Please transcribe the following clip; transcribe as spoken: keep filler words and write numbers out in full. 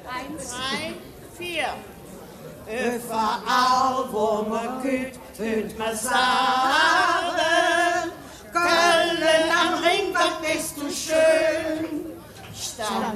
Eins, drei, vier. Überall, wo man geht, hört man sagen, Köln am Ring, was bist du schön. Stand